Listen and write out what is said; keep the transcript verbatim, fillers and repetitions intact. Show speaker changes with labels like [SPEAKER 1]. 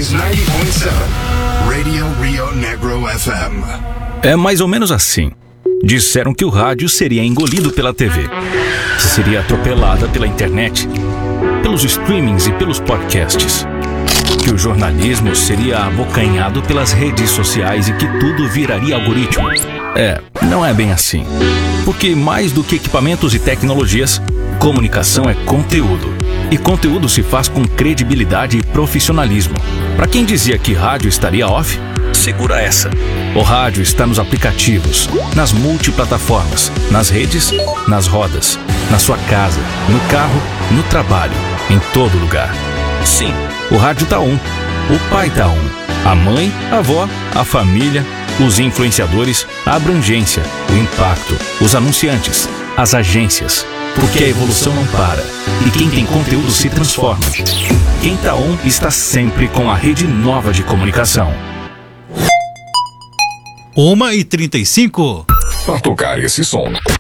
[SPEAKER 1] is ninety point seven. Radio Rio Negro F M.
[SPEAKER 2] É mais ou menos assim. Disseram que o rádio seria engolido pela T V, que seria atropelada pela internet, pelos streamings e pelos podcasts, que o jornalismo seria abocanhado pelas redes sociais e que tudo viraria algoritmo. É, não é bem assim. Porque mais do que equipamentos e tecnologias, comunicação é conteúdo. E conteúdo se faz com credibilidade e profissionalismo. Para quem dizia que rádio estaria off, segura essa. O rádio está nos aplicativos, nas multiplataformas, nas redes, nas rodas, na sua casa, no carro, no trabalho, em todo lugar. Sim, o rádio tá on. O pai tá on. A mãe, a avó, a família, os influenciadores, a abrangência, o impacto, os anunciantes, as agências. Porque a evolução não para. E quem tem conteúdo se transforma. Quem tá on está sempre com a rede nova de comunicação.
[SPEAKER 3] uma e trinta e cinco.
[SPEAKER 1] Para tocar esse som,